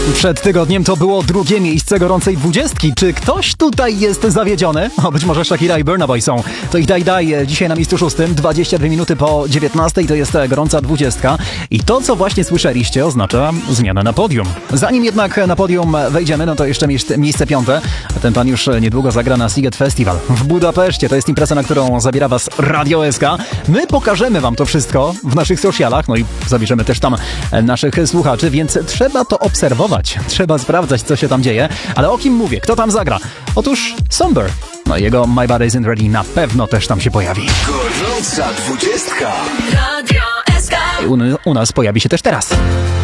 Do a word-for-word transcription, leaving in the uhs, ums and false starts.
Przed tygodniem to było drugie miejsce gorącej dwudziestki. Czy ktoś tutaj jest zawiedziony? O, być może Shakira i Burna Boy są. To ich daj daj dzisiaj na miejscu szóstym, dwadzieścia dwie minuty po dziewiętnastej, to jest gorąca dwudziestka. I to, co właśnie słyszeliście, oznacza zmianę na podium. Zanim jednak na podium wejdziemy, no to jeszcze miejsce piąte. Ten pan już niedługo zagra na Sziget Festival w Budapeszcie. To jest impreza, na którą zabiera was Radio S K. My pokażemy wam to wszystko w naszych socialach, no i zabierzemy też tam naszych słuchaczy, więc trzeba to obserwować. Trzeba sprawdzać, co się tam dzieje. Ale o kim mówię? Kto tam zagra? Otóż Somber. No jego My Body Isn't Ready na pewno też tam się pojawi. Gorąca dwudziestka. U, u nas pojawi się też teraz.